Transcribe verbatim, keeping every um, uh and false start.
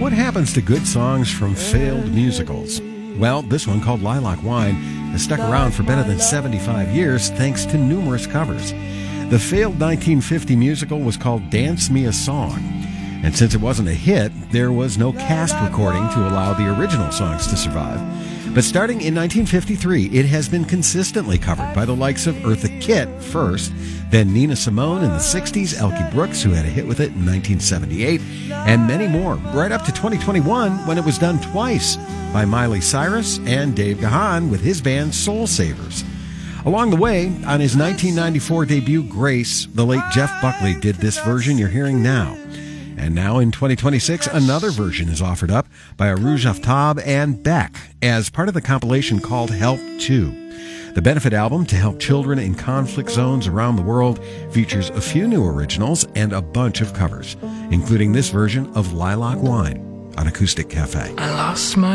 What happens to good songs from failed musicals? Well, this one, called Lilac Wine, has stuck around for better than seventy-five years thanks to numerous covers. The failed nineteen fifty musical was called Dance Me a Song, and since it wasn't a hit, there was no cast recording to allow the original songs to survive. But starting in nineteen fifty-three, it has been consistently covered by the likes of Eartha Kitt first, then Nina Simone in the sixties, Elkie Brooks, who had a hit with it in nineteen seventy-eight, and many more, right up to twenty twenty-one when it was done twice by Miley Cyrus and Dave Gahan with his band Soul Savers. Along the way, on his nineteen ninety-four debut, Grace, the late Jeff Buckley did this version you're hearing now. And now in twenty twenty-six, another version is offered up by Arouge Aftab and Beck as part of the compilation called Help two. The benefit album to help children in conflict zones around the world features a few new originals and a bunch of covers, including this version of Lilac Wine on Acoustic Cafe. I lost my